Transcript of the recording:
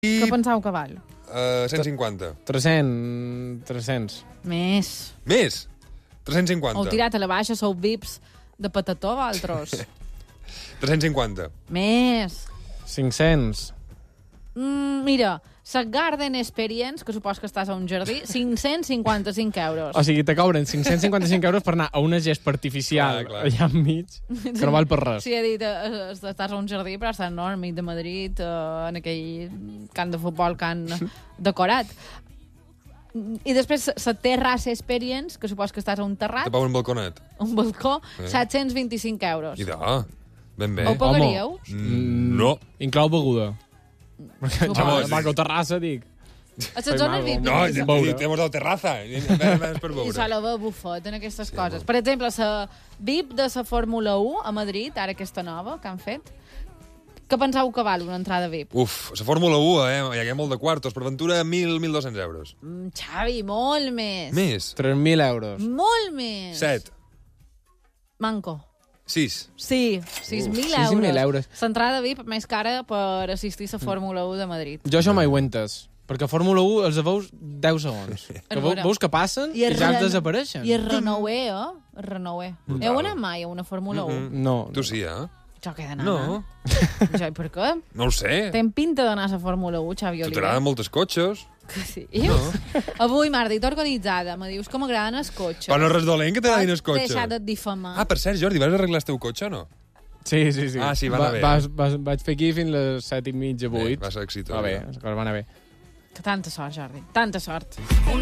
Què penseu que val? 150. 300. Més. Més? 350. Heu tirat a la baixa, sou VIPs de patató, vosaltres. 350. Més. 500. Mira, la Garden Experience, que supos que estàs a un jardí, 555 euros. O sigui, te cobren 555 euros per anar a una gespa artificial Clar. allà enmig, que no val per res. Sí, he dit, estàs a un jardí, però estàs no, enmig de Madrid, en aquell camp de futbol que han decorat. I després la Terrace Experience, que supos que estàs a un terrat, Te pau un balconet. un balcó, 725 euros. I ben bé. Ho pagaríeu? No. Inclou beguda. Suposo. Marco Terrassa, dic. A la zona VIP. No, Veure. tenemos la terraza. Ves per I veure. sol haver bufet en aquestes coses. Per exemple, la VIP de la Fórmula 1 a Madrid, ara aquesta nova que han fet, què penseu que val una entrada VIP? Uf, la Fórmula 1, hi ha molt de quartos. Per aventura, 1.200 euros. Xavi, molt més. Més? 3.000 euros. Molt més. 7. Manco. 6. Sí, 6.000 6.000 euros. L'entrada VIP més cara per assistir a la Fórmula 1 de Madrid. Jo això mai ho he entès. Perquè a Fórmula 1 els veus 10 segons. Que veus que passen i ja desapareixen. I el Renouer, El Renouer. Heu anat mai a una Fórmula 1? No. Tu sí, eh? Jo què he d'anar? No. Jo, i per què? No ho sé. Tens pinta d'anar a la Fórmula 1, Xavi Tu Oliver. t'agraden molts cotxes. Que sí? Avui m'ha dit organitzada. Me dius que m'agraden els cotxes. Però no és res dolent que t'agradin els cotxes. Deixar de difamar. Ah, per cert, Jordi, vas arreglar el teu cotxe o no? Sí. Ah, sí, va anar bé. Vaig fer aquí fins les 7:30, 8. Va ser exitós. Va bé, va anar bé. Que tanta sort, Jordi. Tanta sort.